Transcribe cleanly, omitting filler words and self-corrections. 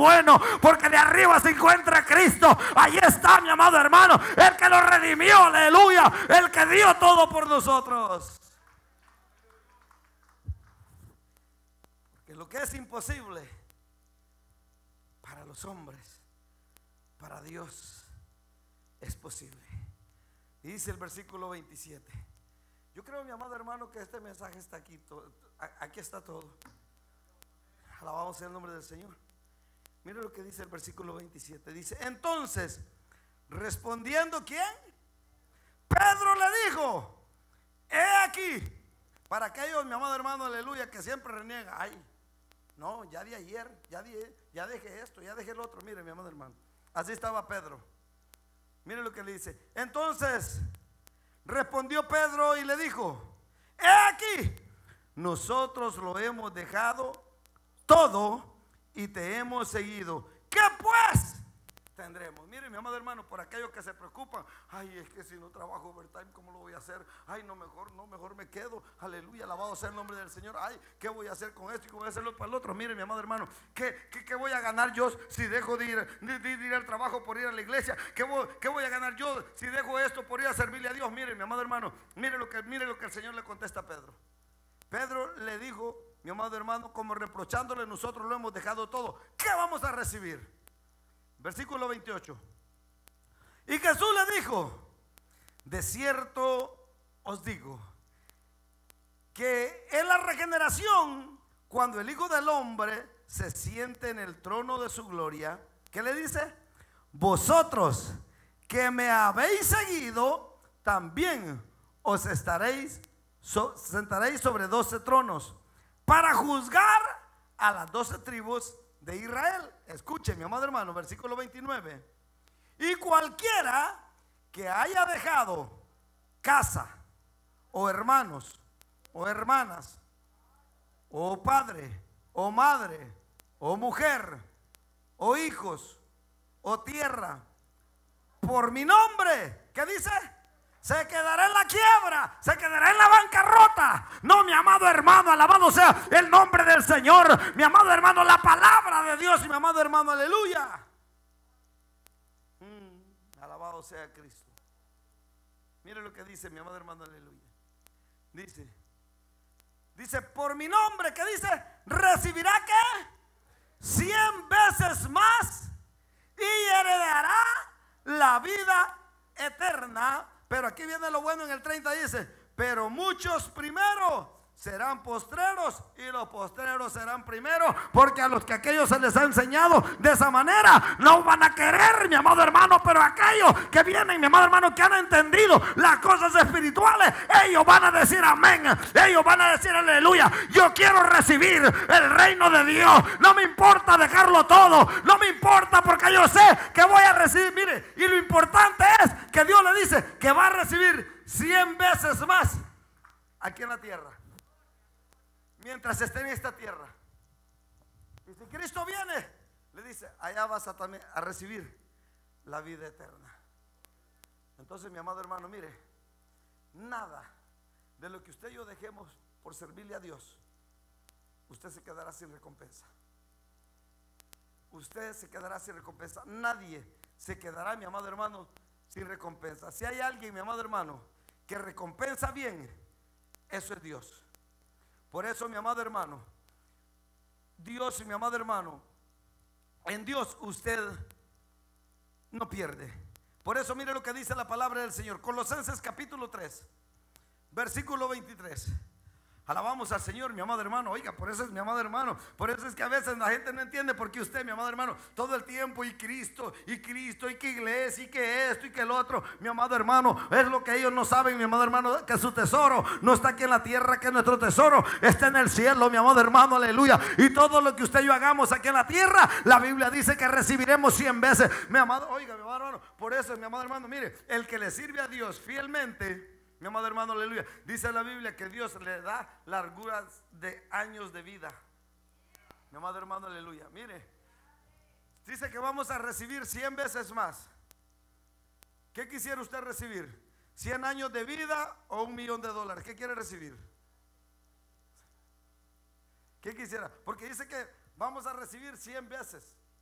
bueno, porque de arriba se encuentra Cristo. Ahí está, mi amado hermano, el que lo redimió, aleluya, el que dio todo por nosotros. Porque lo que es imposible para los hombres, para Dios es posible. Y dice el versículo 27. Yo creo, mi amado hermano, que este mensaje está aquí. Aquí está todo. Alabado sea el nombre del Señor. Mire lo que dice el versículo 27. Dice: entonces, respondiendo, ¿quién? Pedro le dijo: he aquí. Para aquellos, mi amado hermano, aleluya, que siempre reniegan. Ay, no, ya de ayer, ya dejé esto, ya dejé el otro. Mire, mi amado hermano, así estaba Pedro. Mire lo que le dice. Entonces respondió Pedro y le dijo: he aquí, nosotros lo hemos dejado todo y te hemos seguido. ¿Qué pues tendremos? Mire, mi amado hermano, por aquellos que se preocupan: ay, es que si no trabajo overtime, ¿cómo lo voy a hacer? Ay, no, mejor me quedo. Aleluya, alabado sea el nombre del Señor. Ay, ¿qué voy a hacer con esto y cómo voy a hacerlo para el otro? Mire, mi amado hermano, ¿qué voy a ganar yo si dejo de ir al trabajo por ir a la iglesia? ¿Qué voy a ganar yo si dejo esto por ir a servirle a Dios? Mire, mi amado hermano, mire lo que el Señor le contesta a Pedro. Pedro le dijo, mi amado hermano, como reprochándole: nosotros lo hemos dejado todo, ¿qué vamos a recibir? Versículo 28. Y Jesús le dijo: de cierto os digo que en la regeneración, cuando el Hijo del Hombre se siente en el trono de su gloria, ¿qué le dice? Vosotros que me habéis seguido, también os sentaréis sobre 12 tronos para juzgar a las 12 tribus de Israel. Escuche, mi amado hermano, versículo 29. Y cualquiera que haya dejado casa, o hermanos, o hermanas, o padre, o madre, o mujer, o hijos, o tierra, por mi nombre, ¿qué dice? Se quedará en la quiebra, se quedará en la bancarrota. No, mi amado hermano, alabado sea el nombre del Señor. Mi amado hermano, la palabra de Dios. Y mi amado hermano, aleluya. Alabado sea Cristo. Mire lo que dice, mi amado hermano, aleluya. Dice, por mi nombre, ¿qué dice? Recibirá ¿qué? 100 veces más y heredará la vida eterna. Pero aquí viene lo bueno en el 30, dice: pero muchos primero serán postreros y los postreros serán primeros, porque a los que aquellos se les ha enseñado de esa manera no van a querer, mi amado hermano, pero aquellos que vienen, mi amado hermano, que han entendido las cosas espirituales, ellos van a decir amén, ellos van a decir aleluya. Yo quiero recibir el reino de Dios, no me importa dejarlo todo, no me importa, porque yo sé que voy a recibir. Mire, y lo importante es que Dios le dice que va a recibir 100 veces más aquí en la tierra, mientras esté en esta tierra. Y si Cristo viene, le dice: allá vas a también a recibir la vida eterna. Entonces, mi amado hermano, mire, nada de lo que usted y yo dejemos por servirle a Dios, usted se quedará sin recompensa. Usted se quedará sin recompensa. Nadie se quedará, mi amado hermano, sin recompensa. Si hay alguien, mi amado hermano, que recompensa bien, eso es Dios. Por eso, mi amado hermano, Dios y mi amado hermano, en Dios usted no pierde. Por eso mire lo que dice la palabra del Señor. Colosenses capítulo 3, versículo 23. Alabamos al Señor, mi amado hermano. Oiga, por eso es, mi amado hermano, por eso es que a veces la gente no entiende por qué usted, mi amado hermano, todo el tiempo y Cristo, y que iglesia, y que esto, y que el otro. Mi amado hermano, es lo que ellos no saben, mi amado hermano, que su tesoro no está aquí en la tierra, que nuestro tesoro está en el cielo, mi amado hermano, aleluya. Y todo lo que usted y yo hagamos aquí en la tierra, la Biblia dice que recibiremos 100 veces. Mi amado, oiga, mi amado hermano, por eso, mi amado hermano, mire, el que le sirve a Dios fielmente, mi amado hermano, aleluya, dice la Biblia que Dios le da larguras de años de vida. Mi amado hermano, aleluya, mire, dice que vamos a recibir 100 veces más. ¿Qué quisiera usted recibir? ¿100 años de vida o $1.000.000? ¿Qué quiere recibir? ¿Qué quisiera? Porque dice que vamos a recibir 100 veces.